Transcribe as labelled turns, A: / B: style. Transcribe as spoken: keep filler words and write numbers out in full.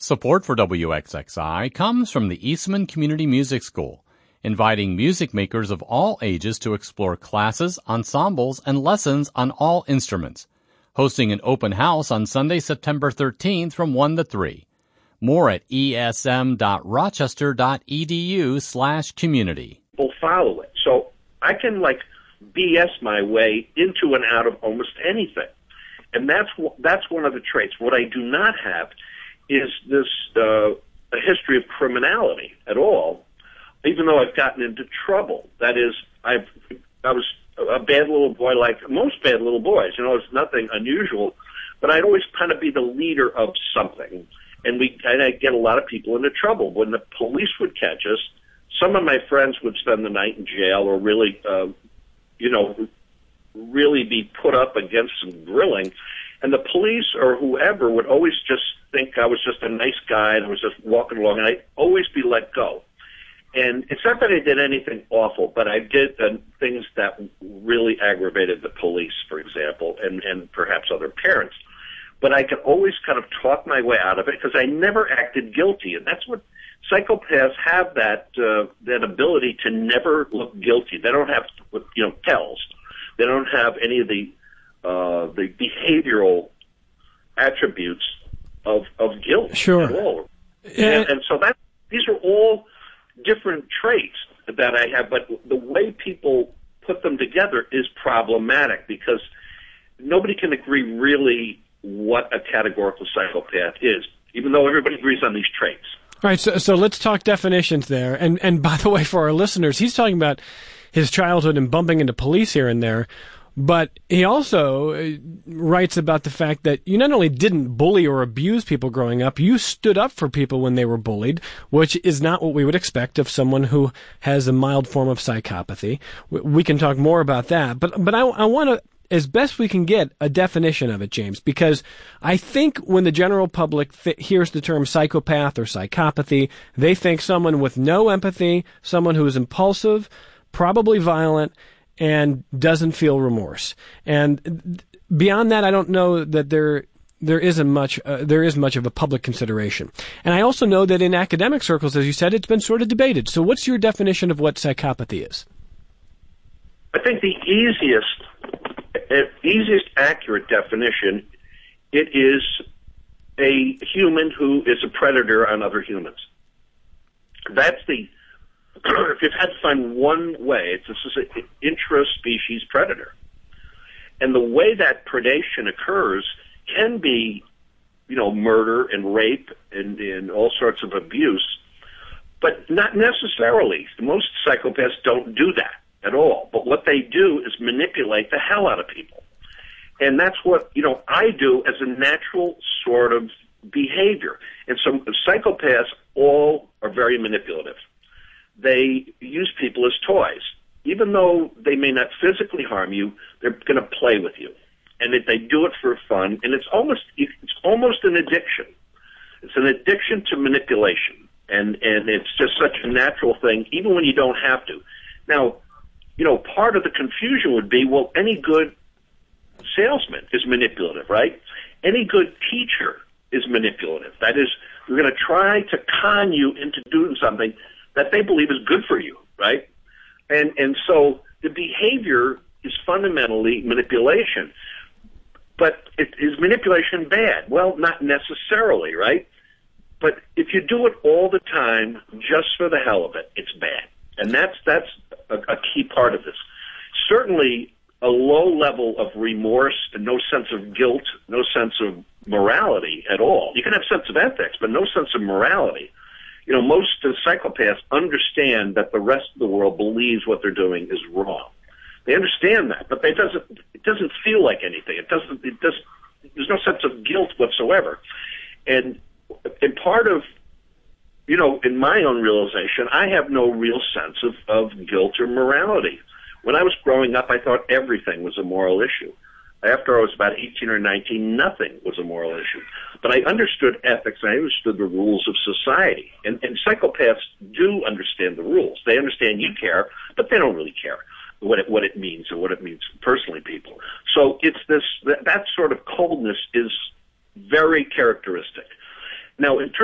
A: Support for W X X I comes from the Eastman Community Music School, inviting music makers of all ages to explore classes, ensembles, and lessons on all instruments. Hosting an open house on Sunday, September thirteenth from one to three. More at esm.rochester.edu slash community.
B: People follow it. So I can, like, B S my way into and out of almost anything. And that's that's one of the traits. What I do not have is this uh, a history of criminality at all, even though I've gotten into trouble. That is, I've I was a bad little boy like most bad little boys. You know, it's nothing unusual, but I'd always kind of be the leader of something. And we and I'd get a lot of people into trouble. When the police would catch us, some of my friends would spend the night in jail or really, uh, you know, really be put up against some grilling. And the police or whoever would always just think I was just a nice guy and I was just walking along, and I'd always be let go. And it's not that I did anything awful, but I did uh, things that really aggravated the police, for example, and, and perhaps other parents. But I could always kind of talk my way out of it because I never acted guilty. And that's what psychopaths have, that uh, that ability to never look guilty. They don't have, you know, tells. They don't have any of the uh, the behavioral attributes of of guilt
C: sure.
B: at all.
C: Yeah.
B: And, and so that these are all different traits that I have, but the way people put them together is problematic because nobody can agree really what a categorical psychopath is, even though everybody agrees on these traits.
C: All right, so so let's talk definitions there. And and by the way, for our listeners, he's talking about his childhood and bumping into police here and there, but he also writes about the fact that you not only didn't bully or abuse people growing up, you stood up for people when they were bullied, which is not what we would expect of someone who has a mild form of psychopathy. We can talk more about that, but but I, I want to, as best we can get, a definition of it, James, because I think when the general public th- hears the term psychopath or psychopathy, they think someone with no empathy, someone who is impulsive, probably violent, and doesn't feel remorse. And beyond that, I don't know that there there isn't much uh, there is much of a public consideration. And I also know that in academic circles, as you said, it's been sort of debated. So what's your definition of what psychopathy is?
B: I think the easiest easiest accurate definition, it is a human who is a predator on other humans. That's the if you've had to find one way, it's this is an intra-species predator. And the way that predation occurs can be, you know, murder and rape and, and all sorts of abuse, but not necessarily. Most psychopaths don't do that at all. But what they do is manipulate the hell out of people. And that's what, you know, I do as a natural sort of behavior. And so psychopaths all are very manipulative. They use people as toys. Even though they may not physically harm you, they're going to play with you. And if they do it for fun, and it's almost it's almost an addiction. It's an addiction to manipulation. And, and it's just such a natural thing, even when you don't have to. Now, you know, part of the confusion would be, well, any good salesman is manipulative, right? Any good teacher is manipulative. That is, they're going to try to con you into doing something that they believe is good for you, right? And and so the behavior is fundamentally manipulation. But it, is manipulation bad? Well, not necessarily, right? But if you do it all the time just for the hell of it, it's bad. And that's that's a, a key part of this. Certainly a low level of remorse and no sense of guilt, no sense of morality at all. You can have sense of ethics, but no sense of morality. You know, most of the psychopaths understand that the rest of the world believes what they're doing is wrong. They understand that, but they doesn't. It doesn't feel like anything. It doesn't. It does. There's no sense of guilt whatsoever. And and part of, you know, in my own realization, I have no real sense of of guilt or morality. When I was growing up, I thought everything was a moral issue. After I was about eighteen or nineteen, nothing was a moral issue. But I understood ethics, and I understood the rules of society. And, and psychopaths do understand the rules. They understand you care, but they don't really care what it, what it means and what it means personally, people. So it's this, that, that sort of coldness is very characteristic. Now, in terms